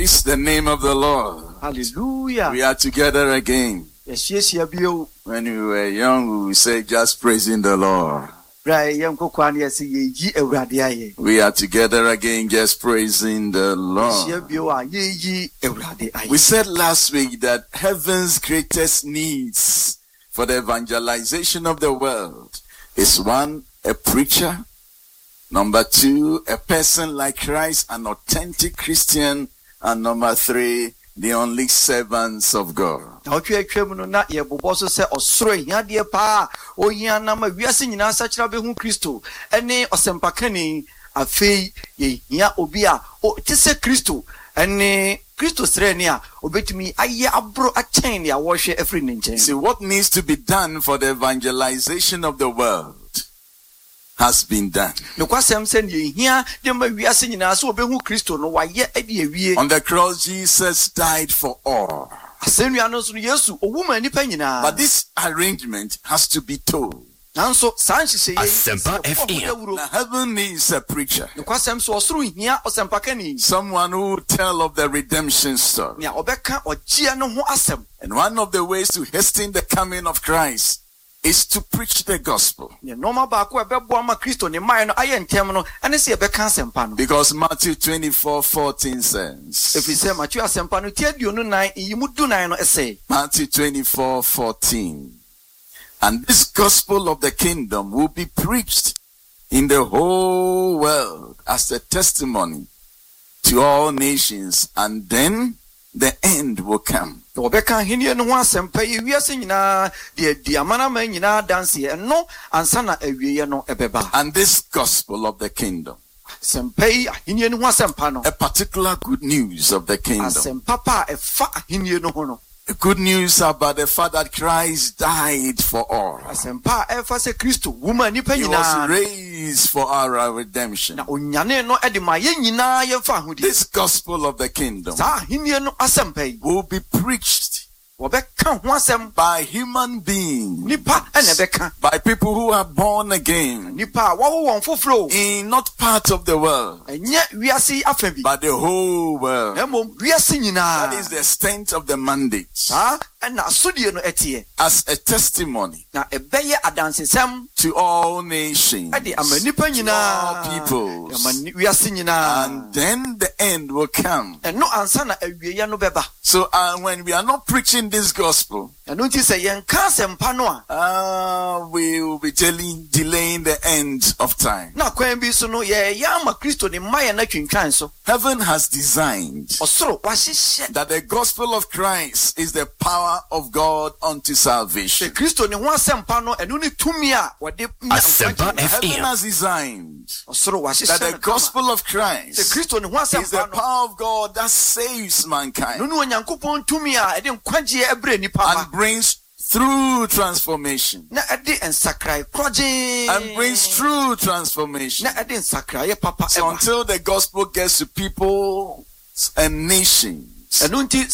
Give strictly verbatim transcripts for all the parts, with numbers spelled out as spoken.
Praise the name of the Lord. Hallelujah. We are together again. When we were young, we would say just praising the Lord. We are together again just praising the Lord. We said last week that heaven's greatest needs for the evangelization of the world is one, a preacher. Number two, a person like Christ, an authentic Christian. And number three, the only servants of God. See, what needs to be done for the evangelization of the world has been done. On the cross, Jesus died for all. But this arrangement has to be told. Asempa F M. Now, heaven needs a preacher. Someone who will tell of the redemption story. And one of the ways to hasten the coming of Christ is to preach the gospel. Because Matthew twenty-four fourteen says, Matthew twenty-four fourteen, and this gospel of the kingdom will be preached in the whole world as a testimony to all nations, and then the end will come. And this gospel of the kingdom, a particular good news of the kingdom, the good news about the fact that Christ died for all. He was raised for our redemption. This gospel of the kingdom will be preached by human beings, by people who are born again, in not part of the world, but the whole world. That is the extent of the mandate. As a testimony to all nations, to all peoples, and then the end will come. So uh, when we are not preaching this gospel, uh, we will be telling, delaying the end of time. Heaven has designed that the gospel of Christ is the power of God unto salvation. Heaven has designed that the gospel of Christ is the power of God that saves mankind and brings through transformation and brings through transformation. So until the gospel gets to people and nations, they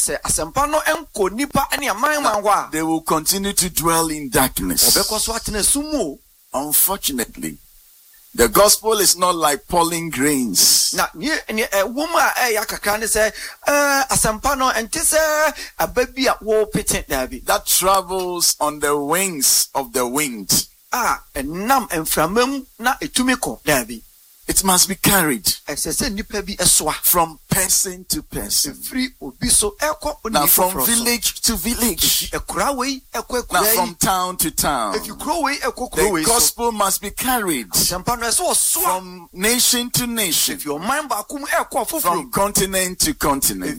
will continue to dwell in darkness. Unfortunately, the gospel is not like pollen grains that travels on the wings of the wind. It must be carried from person to person. Now from village to village. Now from town to town. The gospel must be carried from nation to nation. From continent to continent.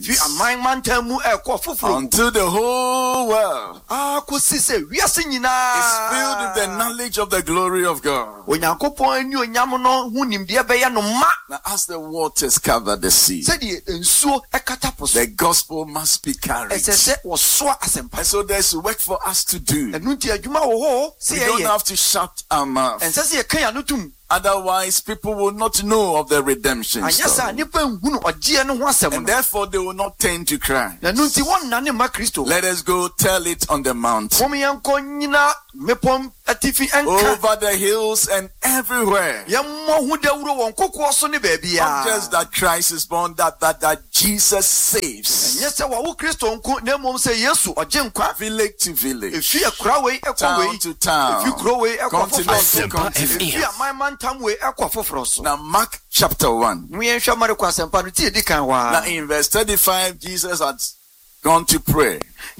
Until the whole world is filled with the knowledge of the glory of God. Now, as the waters cover the sea, the gospel must be carried. And so there's work for us to do. We don't have to shut our mouth. Otherwise, people will not know of the redemption story. And therefore, they will not turn to Christ. Let us go tell it on the mountain. over the hills and everywhere. Not just that Christ is born, that that, that Jesus saves. Village to village, town to town, continent to continent. Now Mark chapter one. Now in verse thirty-five, Jesus had gone to pray.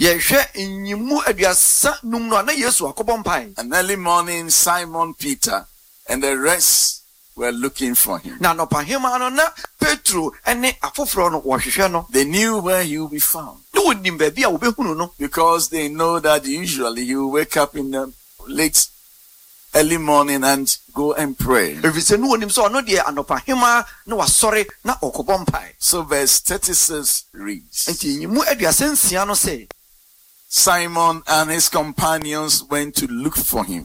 And early morning, Simon Peter and the rest were looking for him. They knew where he would be found, because they know that usually he will wake up in the late early morning and go and pray. So verse thirty-six reads, Simon and his companions went to look for him.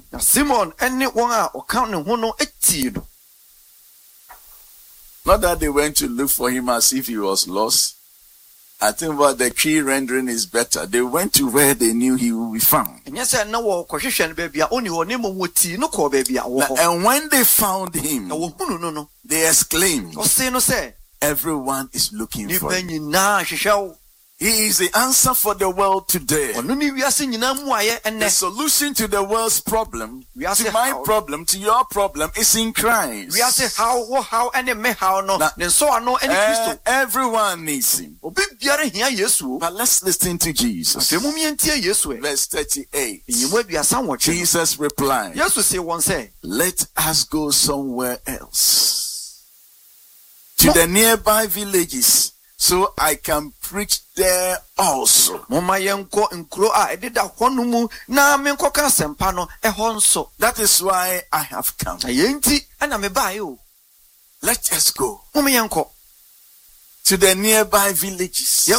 Not that they went to look for him as if he was lost. I think what the key rendering is better. They went to where they knew he would be found. Now, and when they found him, they exclaimed, everyone is looking for him. He is the answer for the world today. The solution to the world's problem, to my problem, to your problem, is in Christ. Now, uh, everyone needs him. But let's listen to Jesus. Verse thirty-eight. Jesus replied, let us go somewhere else, to the nearby villages, so I can preach there also. That is why I have come. Let us go to the nearby villages.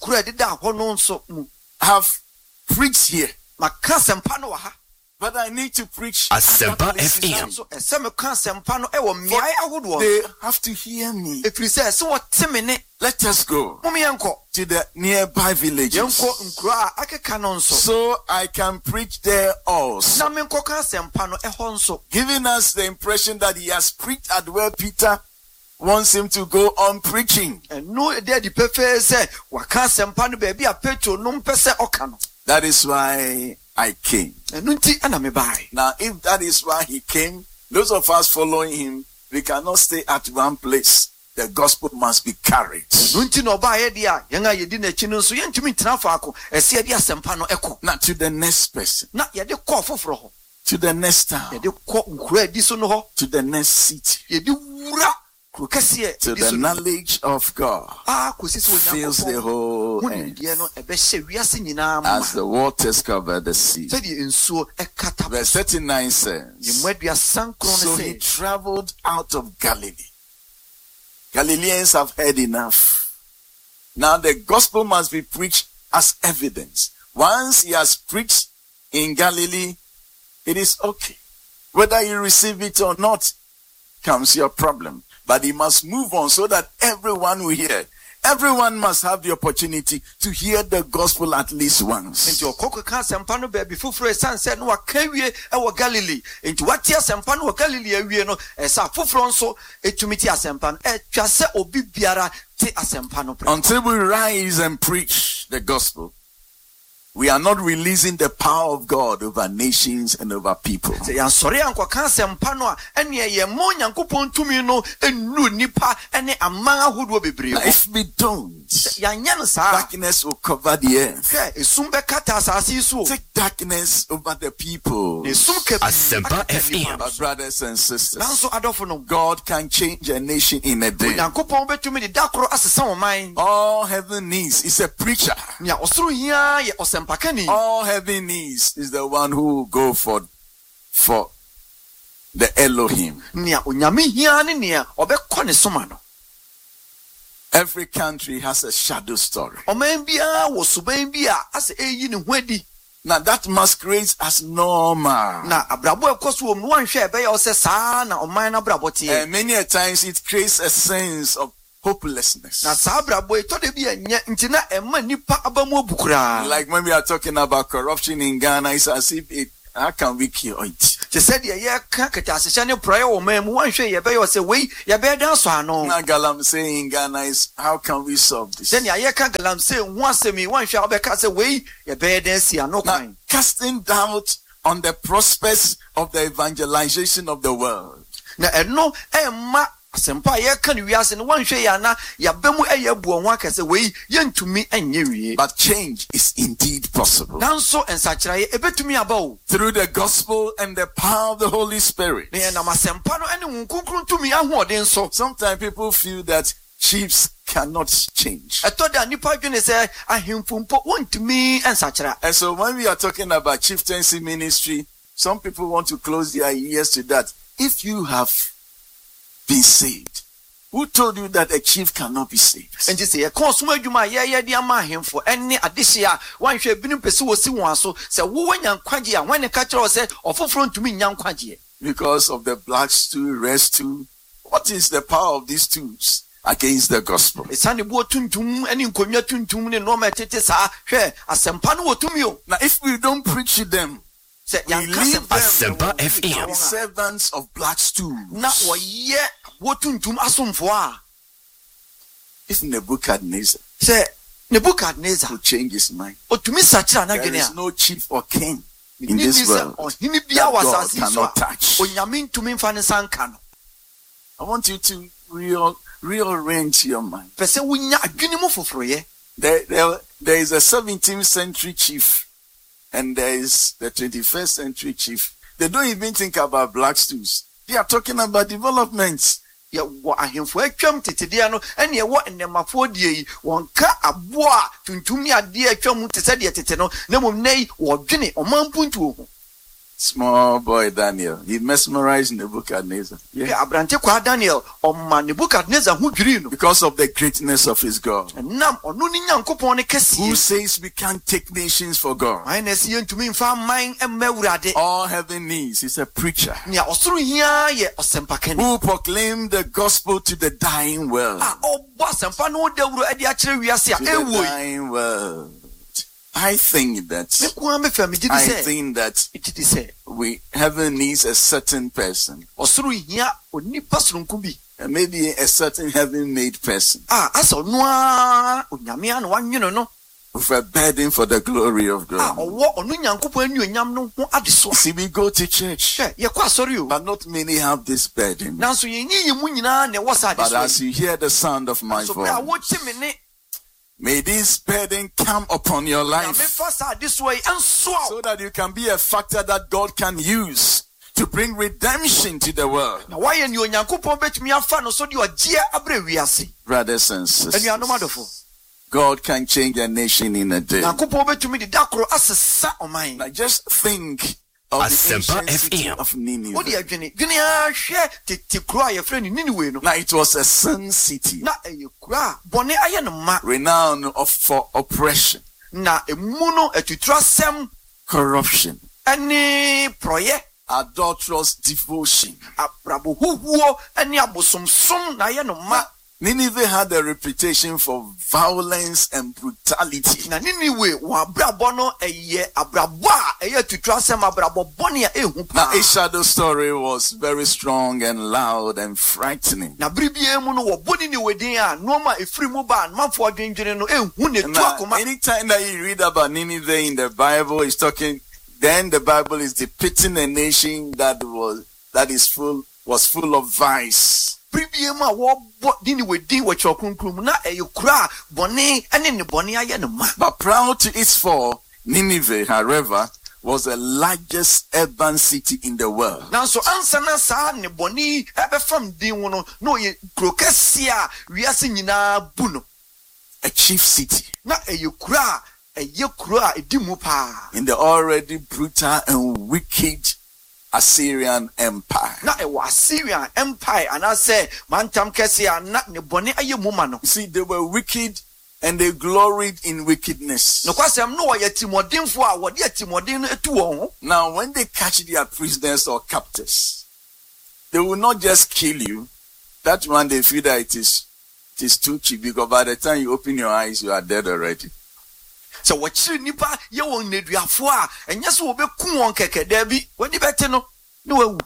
I have preached here, but I need to preach Asempa F M. They have to hear me. Let us go to the nearby villages, so I can preach there also. Giving us the impression that he has preached at where Peter wants him to go on preaching. That is why I came. Now, if that is why he came, those of us following him, we cannot stay at one place. The gospel must be carried. Now, to the next person, to the next town, to the next city, to the knowledge of God fills the whole earth as the waters cover the sea. Verse thirty-nine says, so he traveled out of Galilee. Galileans have heard enough. Now the gospel must be preached as evidence. Once he has preached in Galilee, it is okay. Whether you receive it or not comes your problem. But he must move on so that everyone will hear. Everyone must have the opportunity to hear the gospel at least once. Until we rise and preach the gospel, we are not releasing the power of God over nations and over people. Now, if we don't, darkness will cover the earth. Take darkness over the people. Asempa F M. But brothers and sisters, God can change a nation in a day. All heaven needs is a preacher. All heaven needs is the one who will go for, for the Elohim. Every country has a shadow story. Now that masquerades as normal. And many a times it creates a sense of hopelessness. Like when we are talking about corruption in Ghana, it's as if it how can we cure it? She said, yeah, can't get us a prayer or man, one share your bay or say, wait, your bed down, so I know. Nagalam saying in Ghana is, how can we solve this? Then ya can't galam say, once a me, one shall be cast away, your bed and see, no kind. Casting doubt on the prospects of the evangelization of the world. Now, and no, and ma. Sempa ya kan wiase no wan hwe ya na ya bemu eyabu onwa kase we yentumi enyewie. But change is indeed possible. Nanso ensachira ye ebetumi abawo through the gospel and the power of the Holy Spirit. Ne na masempa no ene nkunkun tumi ahoden so. Sometimes people feel that chiefs cannot change. Etoda nipa dwene se ahemfumpo wontumi ensachira. And so when we are talking about chieftaincy ministry, some people want to close their ears to that. If you have been saved, who told you that a chief cannot be saved? And just say a consumer you my yeah dear man for any addition one should be pursue see one so say when young quagia when the catcher said or for front to me young quagia because of the black stool, red stool. What is the power of these tools against the gospel? It's only what tuntum and in community tuntum and normal tetes are here as some pan to me. Now if we don't preach to them, say we leave them Asempa F M. servants of black stool. Now what yeah what tuntum asum for if Nebuchadnezzar say Nebuchadnezzar will change his mind, or to me such an there is no chief or king in this world that God cannot touch. I want you to real, rearrange your mind. There, there, there is a seventeenth century chief and there is the twenty-first century chief. They don't even think about black stools. They are talking about developments. Ya wa ahemfo atwam tetede no ene wo enemafo die yi wonka aboa tuntumi ade atwam tese de tete no na mom nei wo dwene omampuntu ho. Small boy Daniel, he mesmerized Nebuchadnezzar. Yeah, abrante kwa Daniel omma Nebuchadnezzar hu dwiri no because of the greatness of his God. Nam onu ni nyankopon ne kese. Who says we can't take nations for God? I na si yentumi mfa man emmawurade. All heaven needs is a preacher. Nia osoro hia ye osempakani. Who proclaim the gospel to the dying world. Ah, obo sempa no dawuro ade akere wiase a ewo. Dying world. I think that I think that we heaven needs a certain person. And maybe a certain heaven-made person. Ah, with a burden for the glory of God. See, we go to church, but not many have this burden. But as you hear the sound of my voice, may this burden come upon your life so that you can be a factor that God can use to bring redemption to the world. Brothers and sisters, God can change a nation in a day. Now just think of Asempa the ancient city F M. of Nineveh. Now it was a sun city, renowned of, for oppression, corruption, adulterous devotion. Nineveh had a reputation for violence and brutality. Now a shadow story was very strong and loud and frightening. Now, anytime that you read about Nineveh in the Bible, it's talking, then the Bible is depicting a nation that was that is full was full of vice. But proud to its fall, Nineveh, however, was the largest urban city in the world. Now, so answer na sa ne boni ebe fam din wono no ye krokesia wiase nyina buno. A chief city. Na e kura e ye kura e di mu pa. In the already brutal and wicked Assyrian Empire. Na e was Assyrian Empire and I say mantam kesia na ne boni aye mu ma no. See, they were wicked and they gloried in wickedness. No kwasem no ye timodinfo a wo de timodin no etu won. Now when they catch their prisoners or captors, they will not just kill you. That one they feel that it is it is too cheap because by the time you open your eyes you are dead already. So what chiri nipa ye won neduafo a enya so obeku won keke da bi wani bete no no wawu.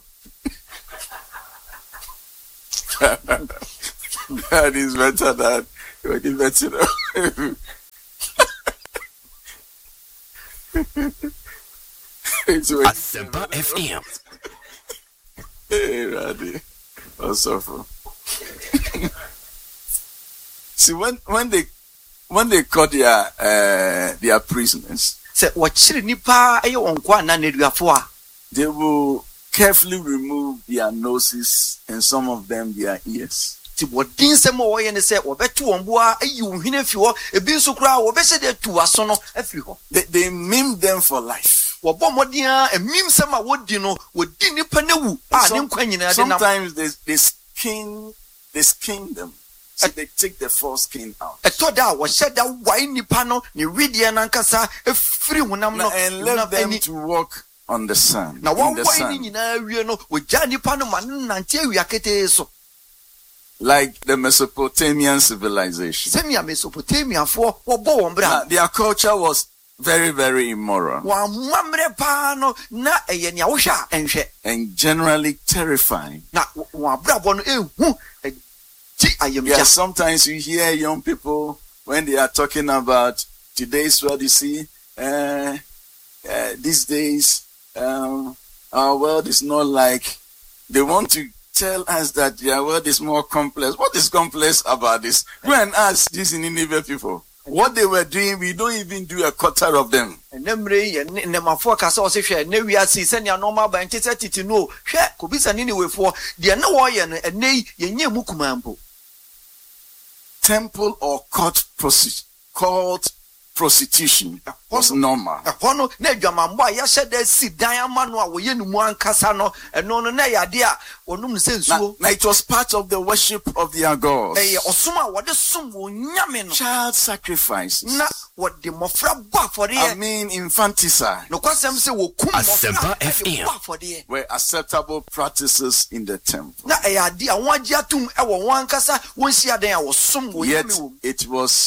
That is better than wani bete no. Asempa F M. Hey, Raddy. Also, see when when they when they caught their uh, their prisoners, say what chiri nipa aye won kwa na neduafo a they will carefully remove their noses and some of them their ears. ti bodin sem wo ye ne say obeto won boa ayi ohine fi ho ebi nso kura wo be se de tu aso no afi ho. They they mim them for life. Wo bom modin emim sem a wodi no wodi nipa na wu a ne nkwa nyina de na. Sometimes they they skin they skin them. So they take the foreskin out. Eto da wo she da wai nipa no ne widie na nkasa efiri hunam no and let them to walk on the sun. Na wo wai ni nyina wie no wo ja nipa no man nante awia kete so. Like the Mesopotamian civilization. Semia Mesopotamia for wo bo won bra. Their culture was very, very immoral. Wa mamre pa no na eye nia wo hwa enhwe. And generally terrifying. Na wa bra bo no ehu ti ayem ja. Yeah, sometimes you hear young people when they are talking about today's world, you see, uh, uh, these days, um, our world is not like, they want to tell us that their world is more complex. What is complex about this? Go and ask these Nineveh people. What they were doing, we don't even do a quarter of them. And nemre ne mafo ka so se hwe ne wiase se ne normal ban tete titi no hwe ko bisa ni ne wefo de ne wo ye no ene yenye mukumampo. Temple or court prostitution, court prostitution was normal. Hono na adwamambo a ya hye si dan amano a wo ye nu mu ankasa no eno no na yade a onum se nsuo. Now it was part of the worship of their gods. Eh osuma wo de som wo nyame no. Child sacrifice. Na wo de mofra ba for de. I mean infanticide. No kwasem se wo kum Asempa F M. Were acceptable practices in the temple. Na eh ade a won agi atum e wo won ankasa won sia dan a wo som wo Yet nyame wo. it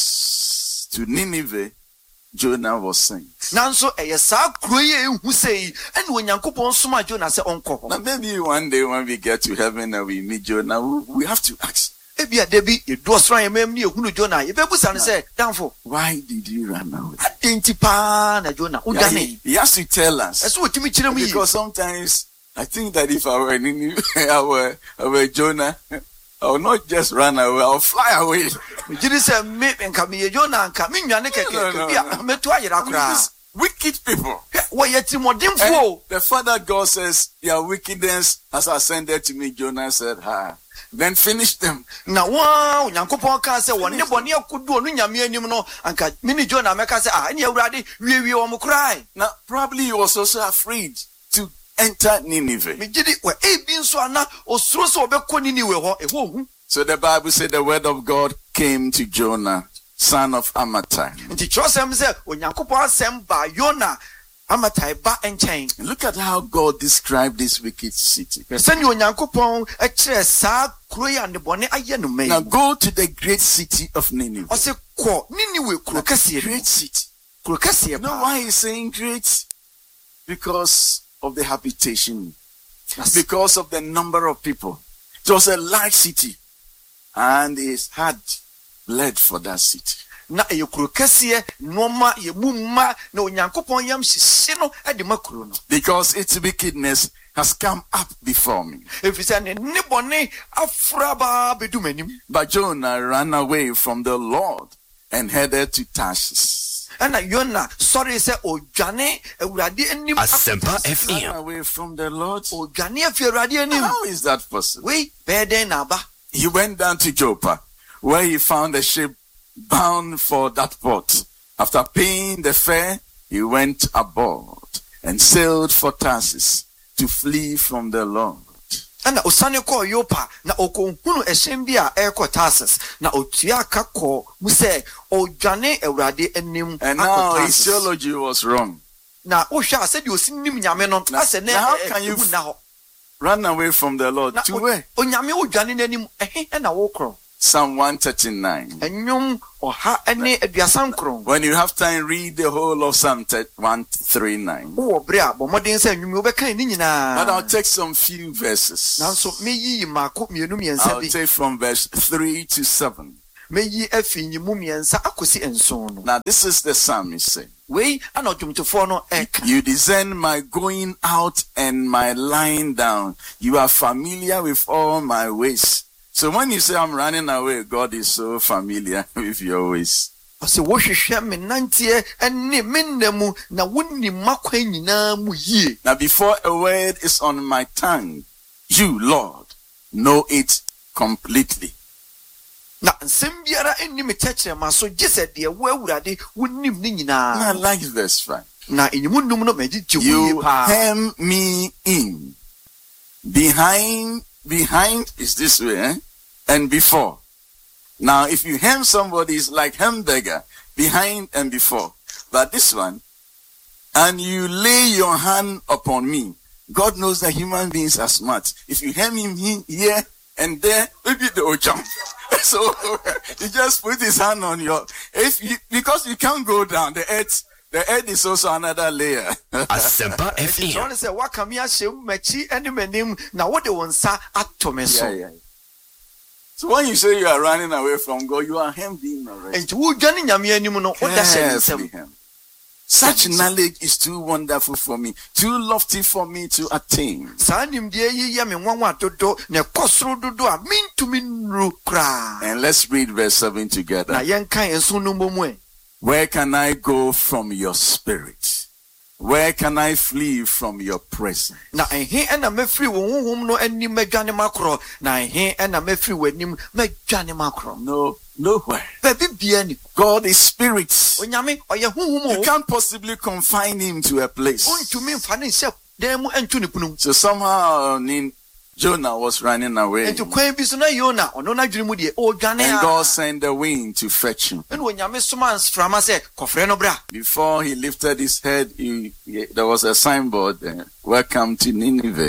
was to Nineveh Jonah was sent. Nanso eye sa kroye ehu sei ene onyankopon soma Jonah se onko. Now maybe one day when we get to heaven and we meet Jonah, we have to ask. Ebia debi e do sran yemem ni ehunu Jonah e bebusa ne se danfo. Why did you run away? Adenti pa na Jonah Yeah, he, he has to tell us. Eso otimi kire mu yi. Because sometimes I think that if I were Nineveh, I were, I were Jonah, I will not just run away, I will fly away. Jiri se me nka me Jonah nka me nwane keke bia me to ayira kra. Wicked people. Wo yeti modimfo. The Father God says, their wickedness has ascended to me. Jonah said, ha. Then finish them. Na wa onyankopon ka se won ne bone akudu onu nyame anim no anka mini Jonah meka se ah ne awurade wiewie o mo krai. Now probably he was also afraid to enter Nineveh. Me jidi we e bi nso ana osuro so obekọ Nineveh ho e ho hu. So the Bible said the word of God came to Jonah, son of Amittai. Nti trosem se onyankopon asem ba Jonah Amittai ba enchen. Look at how God described this wicked city. Send you onyankopon e kire sa kuro ya ne bone aye no mai. Now go to the great city of Nineveh. O se ko Nineveh kuro kase Great city. Kuro kase You know why he's saying great? Because of the habitation. Because of the number of people. It was a large city. And his heart bled for that city. Na e kuro kase noma ye mumma na onyankopon yam hihye no e de makuro no. Because its wickedness has come up before me. Efisa ne ne bone afraba bedumanim. But Jonah ran away from the Lord and headed to Tarshish. Ana Jonah sorry say odwane awurade anim. Asempa F Ran M. away from the Lord. Odwane afi awurade anim. How is that possible? We beden na ba. He went down to Joppa, where he found a ship bound for that port. After paying the fare, he went aboard and sailed for Tarsus to flee from the Lord. Ana osane ko Yopa na okonhunu ehyen bi a ekọ Tarsus na otua aka ko mu se odwane awurade anim. And now his theology was wrong. Na ohwa ase de osinim nyame no ase na how can you run away from the Lord? To where? Onyame odwane nanim ehe na wo kro. Psalm one thirty-nine. Enyum oha ene aduasa nkron. When you have time, read the whole of Psalm one thirty-nine. Wo bra bo modern say enyum obeka ni nyina. But I'll take some few verses. Nanso meyi mako mienu miensa bi. I'll take from verse three to seven. Meyi afi nyimu miensa akosi enson no. Now this is the psalmist saying. We anodwumtofo no eka. You discern my going out and my lying down. You are familiar with all my ways. So when you say I'm running away, God is so familiar with your ways. Ose wo hwehwe me nantie ene me namu na wonni makwa nyina mu yie. Now before a word is on my tongue, you, Lord, know it completely. Na nsem biara eni me kyekere ma so gise de wo awurade wonnim ni nyina. I like verse five. Na enyimu num no magigi wo You hem me in. Behind behind is this way, eh? And before. Now if you hem somebody, it's like hamburger, behind and before. But this one, and you lay your hand upon me. God knows that human beings are smart. If you hem him here and there, maybe they will jump. So he just put his hand on your, if you, because you can't go down, the earth, the earth is also another layer. Asempa F M. John say what come here shem mechi ene menim na what they wonsa atome so. Yeah, yeah. So when you say you are running away from God, you are hemmed in already. Enti wo dwane nyame anim no wo da shem. Such knowledge is too wonderful for me, too lofty for me to attain. And let's read verse seven together. Where can I go from your spirit? Where can I flee from your presence? Na ehe na mefri wo honhom no ani madwane makro na ehe na mefri wanim madwane makro. No, nowhere. Baby biani. God is spirit. Onyame oye honhom. You can't possibly confine him to a place. Ontumi mfa ne se dem entu ne punum. So somehow in Jonah was running away. And God sent the wind to fetch him. Before he lifted his head, he, he, there was a signboard there. Welcome to Nineveh.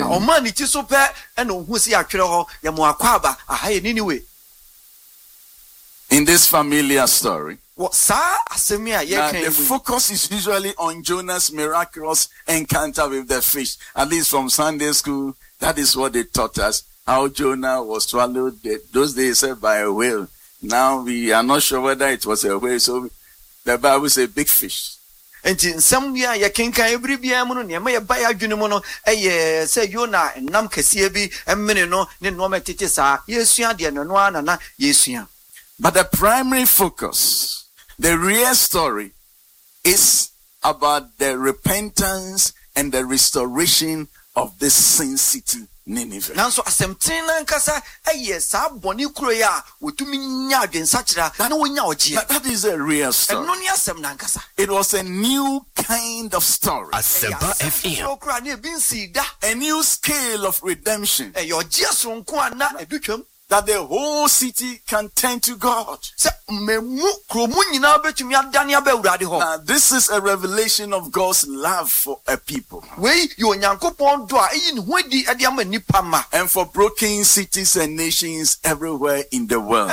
In this familiar story, now, the focus is usually on Jonah's miraculous encounter with the fish. At least from Sunday school, that is what they taught us. How Jonah was swallowed those days said by a whale. Now we are not sure whether it was a whale. So the Bible says big fish. And in some year, you can every be a moon, you may buy a junimono, a say Jonah and Nam Cassiabi, and Menino, Nenoma Titisa, yes, ya, dear Nana, yes, ya. But the primary focus, the real story, is about the repentance and the restoration of this sin city, Nineveh. Now, so Asemtina and Casa, a yes, I boni croya, with two minyard and such that no one now. That is a real story. It was a new kind of story. Asempa F M. A new scale of redemption. Your just on Kwana, a duchum. That the whole city can turn to God. Now, this is a revelation of God's love for a people. And for broken cities and nations everywhere in the world.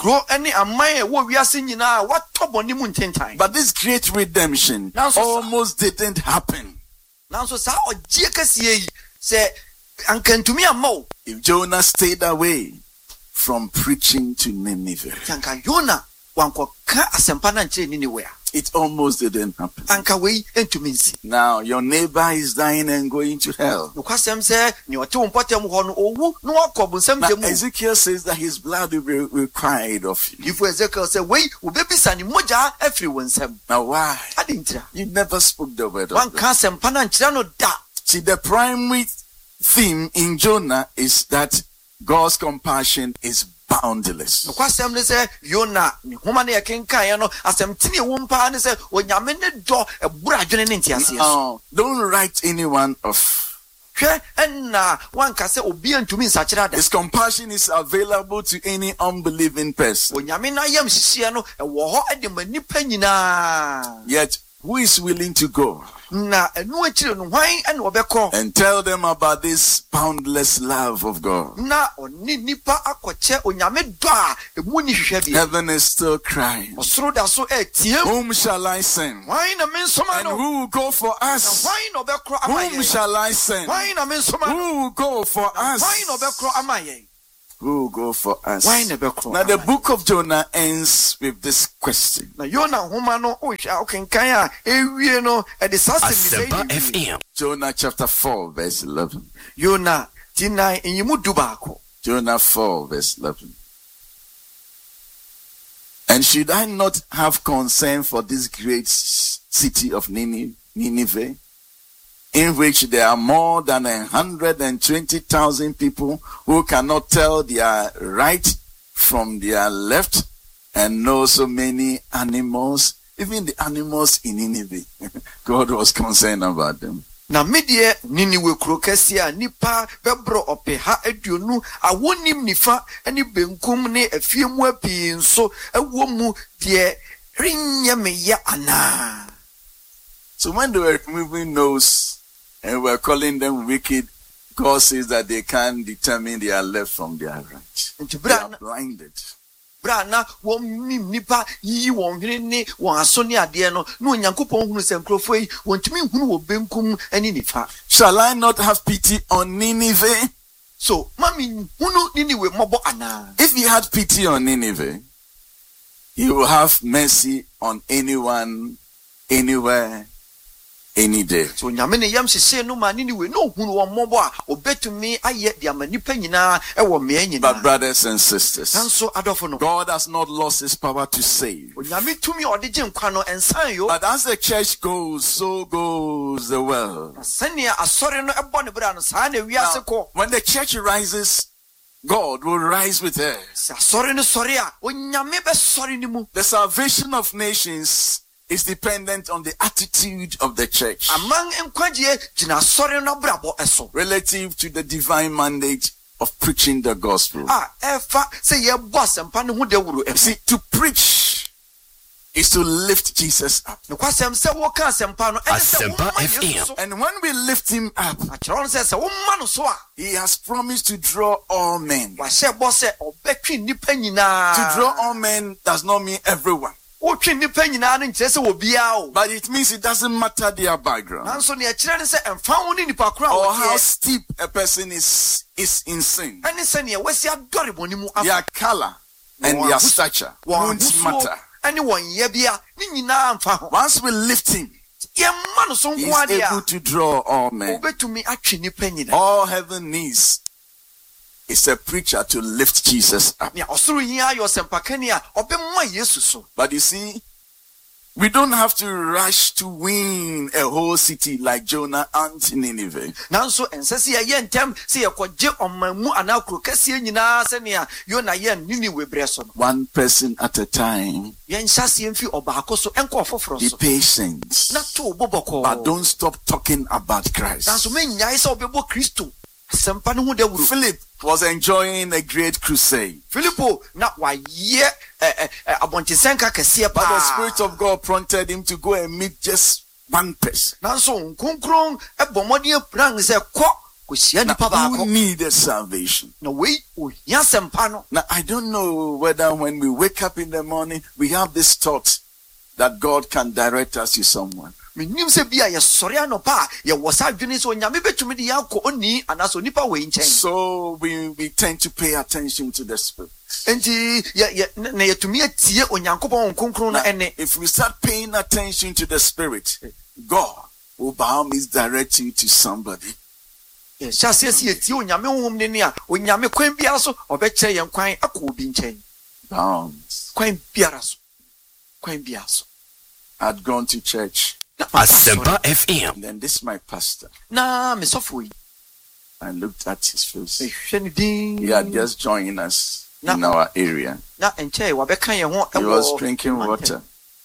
But this great redemption almost didn't happen. If Jonah stayed away from preaching to Nineveh, it almost didn't happen. Now your neighbor is dying and going to hell. Now, Ezekiel says that his blood will be required of you. Now why? You never spoke the word of God. See, the primary theme in Jonah is that God's compassion is boundless. Now, don't write anyone off. His compassion is available to any unbelieving person. Yet, who is willing to go? Na enu achire no hwan ene obekọ. And tell them about this boundless love of God. Na oni nipa akoche onyame do a emu ni hwehwe bi. Heaven is still crying. Osoro da so etiem. Whom shall I send? Hwan na me nsoma And no? who will go for us? Hwan na obekọ amaye? Whom shall I send? Hwan na me nsoma no? Who will go for us? Hwan na obekọ amaye? Who will go for us? Hwan na obekọ? Now the book of Jonah ends with this question. Na Yona homa no o hwa okenkan a ewie no e de sase Asempa F M. Jonah chapter four verse eleven. Yona tinai enyimu du baako. Jonah four verse eleven. And should I not have concern for this great city of Nineveh, in which there are more than a hundred and twenty thousand people who cannot tell their right from their left, and know so many animals, even the animals in Nineveh? God was concerned about them. Na medie Niniwe kuro kese a nipa bebro ope ha aduonu awonim nifa ani benkum ne afiemu api nso ewo mu de rinya meya ana. So when they were removing those and were calling them wicked, God says that they can't determine their left from their right. They are blinded. Brana won nipa yi won hwene ne won aso ne ade no no Nyankopon hunu se nkrofo yi wontimi hunu wo benkum ani nifa. Shall I not have pity on Nineveh? So mami hunu Niniwe mobo ana. If he had pity on Nineveh, he will have mercy on anyone, anywhere, any day. So nyame ne yam hye no ma Niniwe no hunu wo mobo a obetumi aye de amanipa nyina e wo me nyina. But brothers and sisters, Sanso adofo no, God has not lost his power to save. Nyame tumi ode je nkwa no ensan yo. But as the church goes, so goes the world. Sania asore no ebo ne bra no sa na wiase ko. When the church rises, God will rise with her. Asore no sore a onyame be sore ni mu. The salvation of nations is dependent on the attitude of the church Among enkwaje gina sore no brabo eso. relative to the divine mandate of preaching the gospel. Ah, efa say ye boss empa ne hu de wuru em. See, to preach is to lift Jesus up. No kwasem se wo ka sempa no ene se wo Asempa ma F M. Yesu so. And when we lift him up, Achron se se wo ma no so a he has promised to draw all men. wa she boss e obetwi nipa nyina. To draw all men does not mean everyone, wo twi nipa nyina no nkire se wo bia o. but it means it doesn't matter their background Nanso ne akire ne se emfa wo ni nipa kura or wo how tie. steep a person is is in sin. Ene se ne wasi adore boni mu Their afa. color and their stature won't matter. Ene won ye bia ni nyina amfa ho. Once we lift him, Ye ma no so he nko is ade able a. to draw all men. Obetumi atwe nipa nyina. All heaven needs is a preacher to lift Jesus up. Ne osoro yin ayo sempakani a obemma Yesu so. But you see, we don't have to rush to win a whole city like Jonah and Nineveh. Nanso ensese ye yentem se ye koje omamu anakro kase nyina se ne a Yona ye Niniwe bre so no. One person at a time. Ye nhyase mfi obaako so enko ofoforo Be so. patient. Na to boboko. But don't stop talking about Christ. Nanso mennyai se obebo Kristo. Sempa no hu de wuru. Philip was enjoying a great crusade. Filipo na wa ye eh eh abontisenka kase But the pa. Spirit of God prompted him to go and meet just one person. Nanso nkonkron ebomode plan se ko kosia nipa Who baako. needed salvation. Na we ohia sempa no. Now, I don't know whether when we wake up in the morning, we have this thought that God can direct us to someone. Menim se bia ye sore anopa ye wosa adwene so nyame betumi de yakọ oni anaso nipa we nchen. So we, we tend to pay attention to the Spirit. Enti ye ye na yetumi atie onyankopon nkonkron na Now, ene. if we start paying attention to the Spirit, God will by all means direct you to somebody. Ye shase se yetie onyame honhom ne ne a onyame kwan bia so obekye ye kwan akọ obi nchen. Bounds. Kwan bia so. Kwan bia so. I'd gone to church. Asempa F M. And then this is my pastor. Na me sofo yi. I looked at his face. Ehwe ne din. He had just joined us Na- in our area. Na enche wa beka ye ho He ewo. was drinking water.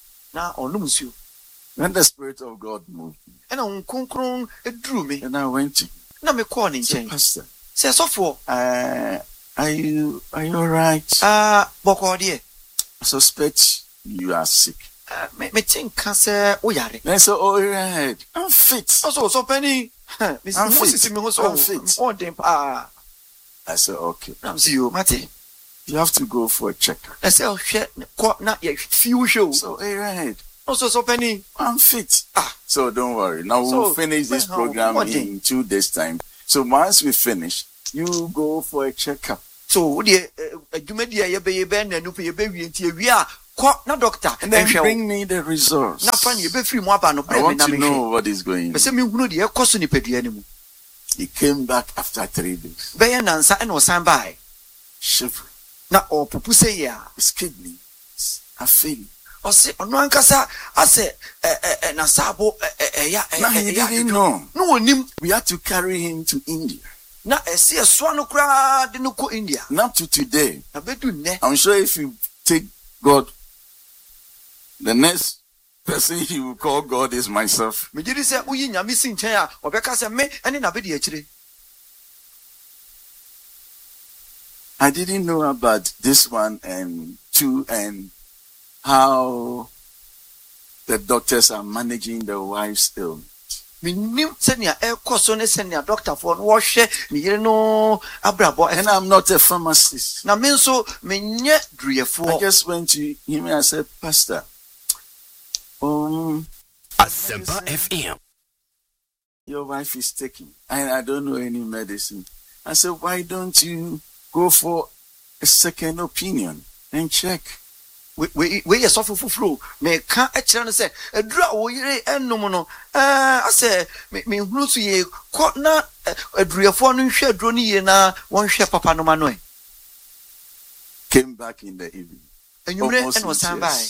Na onum nsuo. When the Spirit of God moved me, Ena nkonkron eduru me. and I went to Na me call ne say, nchen. Pastor, Se sofo. uh, are you are you all right? Ah boko de. I suspect you are sick. me me think say oyare. Then say, oh right, I'm fit. Also so penny. I'm fit. I'm fit. Oh dem pa. I said, okay. I'm see you, Mate. You have to go for a checkup. I said, oh shit, not yet few show. So hey right. Also so penny. I'm fit. Ah, so don't worry. Now so, we'll finish this program in two days time. So once we finish, you go for a checkup. So the adwumadia ye be ye be na no pe ye be wi ntie wi a ko na doctor and then bring me the results. Na fa ne ye be free mu aba no I want to know what is going on. Be se me hunu de ye koso ni padua ni mu. He came back after three days. Be ye nansa e no san bai. Shivering. Na o pupu say ya his kidneys are failing. O se ono ankasa ase eh eh na sabo eh ya eh he didn't know. No onim. We had to carry him to India. Na esi eso no kra de no ko India. Not to today. Abedu ne. I'm sure if you take God, the next person he will call God is myself. Me did say uyi nyame si nchen a obeka se me ene na be de akire. I didn't know about this one and two and how the doctors are managing the wife's illness. Minim senia e koso ne senia doctor for wo hwe ni yire no abrabo. And I'm not a pharmacist. Na me nso menye druyefo. I just went to him and I said, Pastor, um Asempa F M, your wife is taking and I don't know any medicine. I said, why don't you go for a second opinion and check? We we we yes of flow. Me can e kire no say adura wo yire enum no eh I say me me hunu so ye ko na adurefo no hwe aduro ni ye na won hwe papa no ma no. Came back in the evening. And you and was stand by.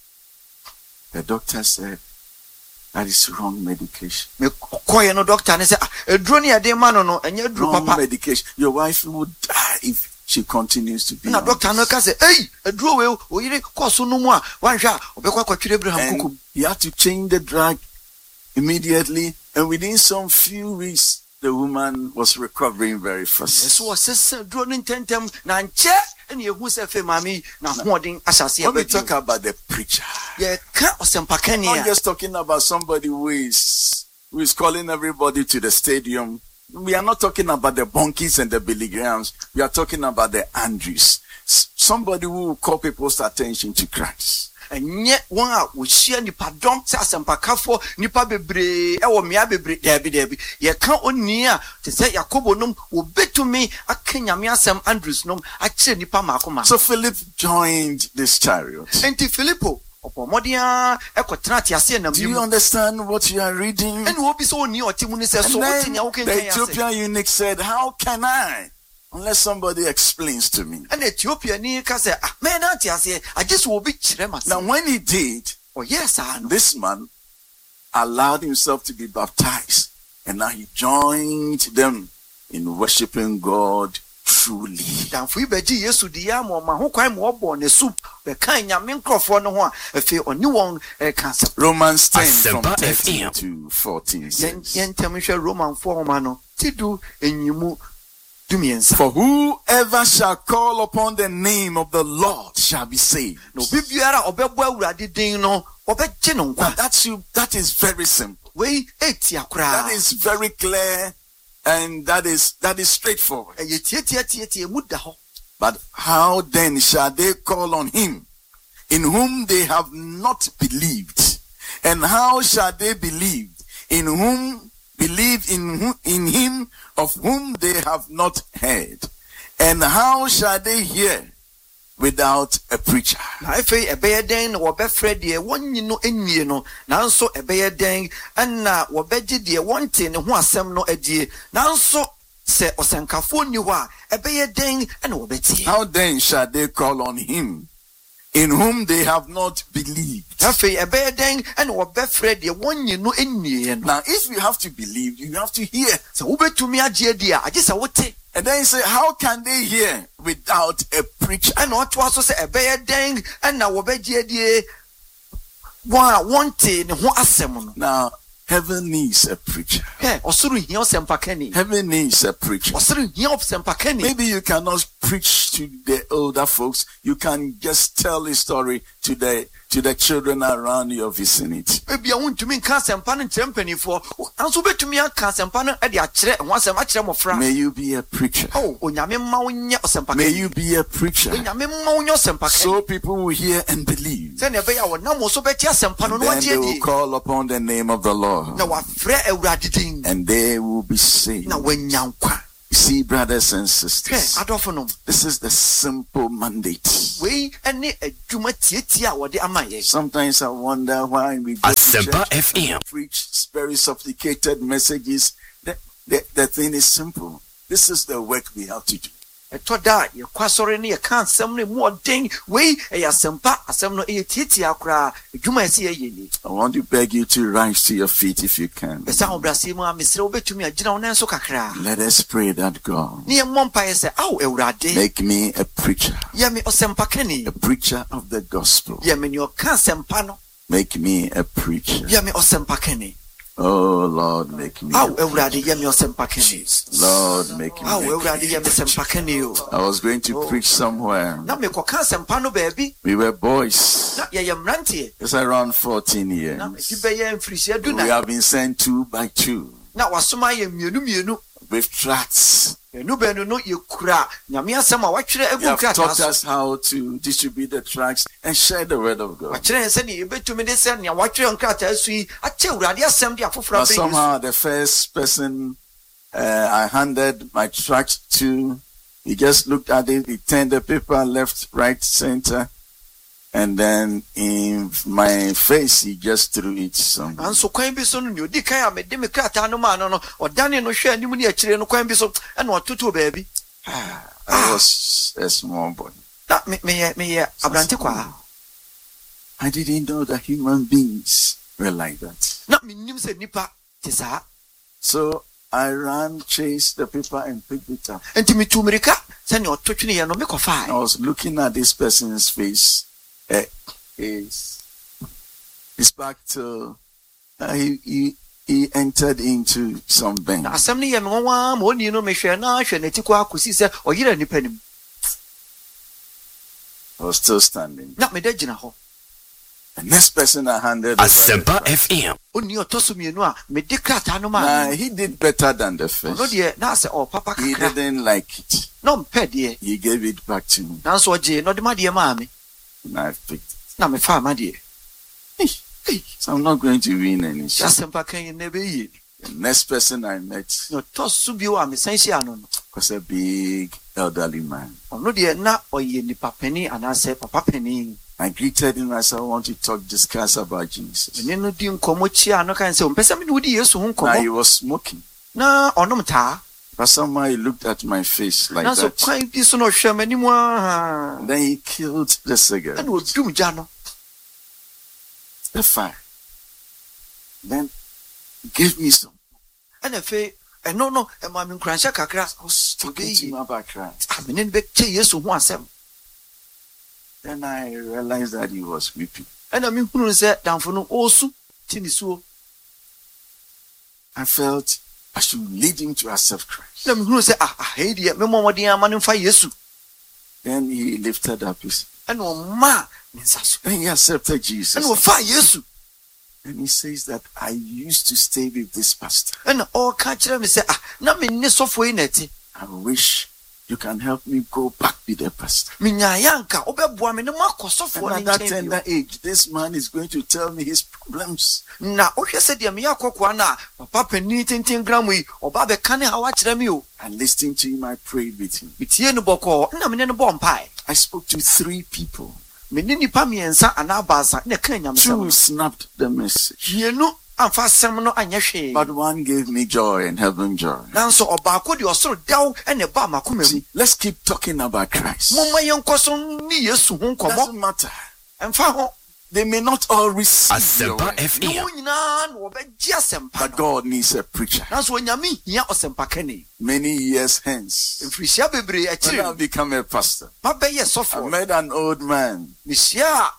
The doctor said that is wrong medication. Me koye no doctor ne say aduro ni ade ma no no enye aduro papa. Medication. Your wife would die if she continues to be. Na doctor no ka say hey aduro we o yire koso no mu a wan hwa obekwa kwatwire Abraham kukum. He had to change the drug immediately and within some few weeks the woman was recovering very fast. So was aduro ni tentem na nche ene ehu se fe mami na hoden asase e. When we talk about the preacher, yeah, can't not just talking about somebody who is who is calling everybody to the stadium. We are not talking about the Bonkies and the Billy Grahams. We are talking about the Andrews. Somebody who will call people's attention to Christ. And yet one out we share nipa dom say asempakafo nipa bebre e wo mia bebre debi debi ye kan oni a te say Yakobo nom wo betumi akanyame asem Andrews nom a kire nipa makoma. So Philip joined this chariot. Enti Philippo opomodia ekotena ti ase na. Do you understand what you are reading? And wo bi so oni oti mu ni say so oti nya wo kan kan. The Ethiopian eunuch said, how can I? Unless somebody explains to me. And Ethiopia ni ka say ah me na ti ase I just will be chire ma. Now when he did, oh yes I know. This man allowed himself to be baptized and now he joined them in worshiping God truly. Dan fu ibeji Yesu di ya mo ma ho kwan mo obo ne soup be kan nyame nkrofo no ho a efe oni won cancer. Romans ten from thirteen to fourteen says. Yen tem hwe Roman four ma no tidu enyimu. For whoever shall call upon the name of the Lord shall be saved. No bibiara obebo awurade din no obeje no nkwa. That's you that is very simple. We etia kra. That is very clear and that is that is straightforward. But how then shall they call on him in whom they have not believed? And how shall they believe in whom believe in whom, in him of whom they have not heard? And how shall they hear without a preacher? Na efe ebeye den wo be frɛ de wonyi no enwie no nanso ebeye den na wo beje de wonte ne ho asɛm no adie nanso se osenkafo ni ho a ebeye den na wo betie. How then shall they call on him in whom they have not believed? Now, if you have to believe, you have to hear. And then you say, how can they hear without a preacher? And what was also say a bear dang and now now heaven needs a preacher. Heaven needs a preacher. Maybe you cannot preach to the older folks. You can just tell a story to the to the children around your vicinity. Maybe I want to mean cancer and pan and company for answer to me a cancer and pan at the chair and once a match of friend. May you be a preacher. Oh, when I'm in Maunya or some May you be a preacher. When I'm in Maunya some so people will hear and believe. Then I will now so better some pan on one day. They will call upon the name of the Lord. Now I fret a radding. And they will be saved. Now when young see, brothers and sisters, I don't know. This is the simple mandate. We and sometimes I wonder why we go to church F M. preach very sophisticated messages. The, the, the thing is simple. This is the work we have to do. I told that you quasore near can't some more ding. We a sempa, a some no eatia cra. You might see a yelly. I want to beg you to rise to your feet if you can. The sound Brasima, Miss Robert to me a general Nansokakra. Let us pray that God near Mompire say, oh, Eurade. Make me a preacher. Yami or Sempakeni. A preacher of the gospel. Yamin your can't sempano. Make me a preacher. Yami or Sempakeni. Oh Lord, make me. Oh, Eurade Yami or Sempakeni. Lord, make me. Oh, Eurade Yami Sempakeni. I was going to oh. preach somewhere. Now me can't sempano, baby. We were boys. Not yam ranty. It's around fourteen years. We have been sent two by two. Now was so my immune with tracts. No better no you crack. Yamia sama watch you have taught us how to distribute the tracts and share the word of God. Watch and send you to me this and watch on crackers. We I tell you, assembly for somehow the first person uh, I handed my tract to, he just looked at it, he turned the paper left, right, center. And then in my face, he just threw it somewhere. And so, quite be so new. Dick, I am a Democrat, no man, or Danny, no share, no money, no quite be so, and what to do, baby. I was a small boy. That me, me, me, Abrantiqua. I didn't know that human beings were like that. Not me, name said Nipa, Tisa. So I ran, chased the paper, and picked it up. And to me, to America, send your touching and no make of fire. I was looking at this person's face. Uh, is is back to uh, he, he he entered into some bank. Now, assembly and one one you know me share na share netikwa kusi se oyira nipa nim. I was still standing. Na me dagina ho. The next person I handed Asempa F M. Oni otoso mienu a me de krata no ma. He did better than the first. No de na say oh papa kakra. He didn't like it. No mpe de. He gave it back to me. Na so je no de ma de ma me. And I picked it. Now me farm dear. So I'm not going to win any. The next person I met no was a big elderly man. No dear na or ye ni papeni and I say papa penny. I greeted him as I want to talk, discuss about Jesus. No dim comochia no can say person would yes who come. He was smoking. Na or no ta. But somehow he looked at my face like that. So quite this no shame anymore. Then he killed the cigarette. And would do Jano. The fire. Then give me some. And if I and no no and my cransha kakra I was talking to him about Christ. I mean in big years to one seven. Then I realized that he was weeping. And I mean who said down for no also tinisu. I felt I should lead him to accept Christ. Let me who say ah hey dear me mama dear man for yesu. Then he lifted up his and no ma then he accepted Jesus. And no fire yesu. And he says that I used to stay with this pastor. And all catch me say ah na me ne sofo ineti. I wish you can help me go back with the pastor. Minyayanka obeboa me ne makosofo at that tender age, this man is going to tell me his problems. Na ohwe se de me yakokwa na papa pani tintin gram yi oba be kan ha wa kire me o. And listening to him, I prayed with him. Bitie no boko na me ne no bompai. I spoke to three people. Me ni nipa miensa anabasa na kan nyam sam. Two snapped the message. Ye no amfa sem no anya hwe. But one gave me joy and heaven joy. Nanso obako de osoro daw ene ba makomam. Let's keep talking about Christ. Mama yenkoso ni Yesu hu nkomo. Doesn't matter. Emfa ho. They may not all receive Asempa F M. But God needs a preacher. Many years hence, when I become a pastor, I met an old man. He said,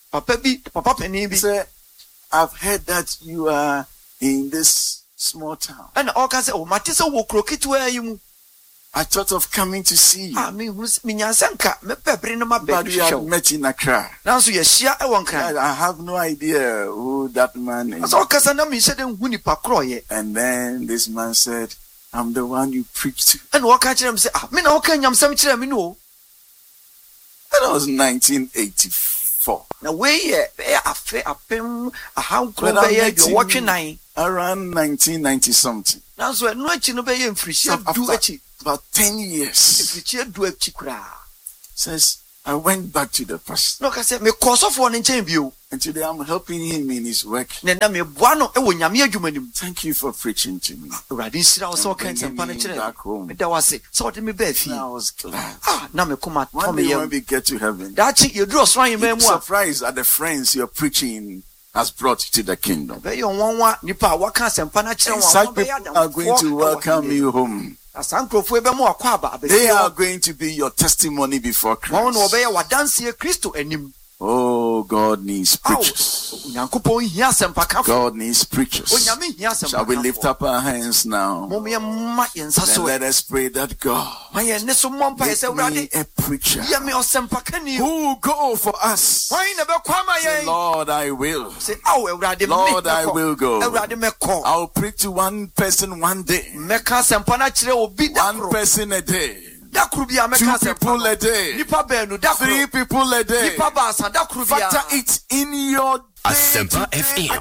I've heard that you are in this small town. I thought of coming to see you. Ah, me me nyansanka me pebre no ma be. But we have met in Accra. Nanso ye hia e won kran. I have no idea who that man is. So kasa na me hye den hu nipa kroye. And then this man said, I'm the one you preach to. And what ka kire me say, ah, me na wo ka nyamsam kire me no. That was nineteen eighty-four. Now we ye be afe apem ahankro be ye de wotwe nan. Around nineteen ninety something. Nanso no achi no be ye mfirihia du achi. About ten years. Mfirihia du achi kra. Says, I went back to the pastor. No ka say me kosofo ne nchen bio. And today I'm helping him in his work. Ne na me boa no e wo nyame adwuma nim. Thank you for preaching to me. Urade nsira wo so kan sempa ne kire. Me da wase. So de me ba fi. I was glad. Ah, na me kuma to me when we get to heaven. That you do osran yema mu. Surprised at the friends you're preaching has brought to the kingdom. Be yo wonwa nipa wa kan sempa na kire won. They are going to welcome you home. They are going to be your testimony before Christ. Oh, God needs preachers. God needs preachers. Shall we lift up our hands now? Then let us pray that God make me a preacher who will go for us. Say, Lord, I will. Lord, I will go. I'll preach to one person one day. One person a day. Two people a day. Three people a day. Factor it in your Asempa F M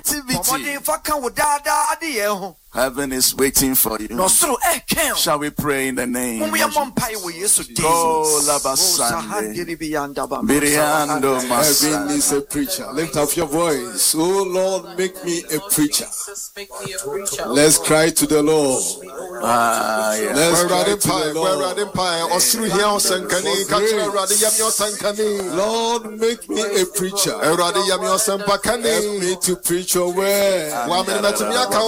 activity. Heaven is waiting for you. Shall we pray in the name of Jesus? Oh, Heaven is a preacher. Lift up your voice. Oh Lord, make me a preacher. Let's cry to the Lord. Ah, yeah. Let's cry to the Lord. Lord, make me a preacher. Help me to preach your word.